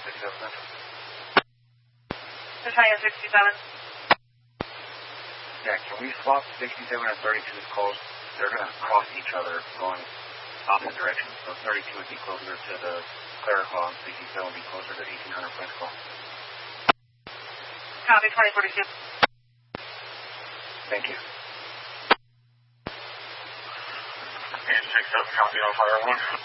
67 Central. Battalion 67. Yeah, can we swap 67 and 32's close? They're going to cross each other going opposite directions. So 32 would be closer to the Clerical and 67 would be closer to 1800 French call. Copy, 2042. Thank you. And 6 up, copy on fire 1.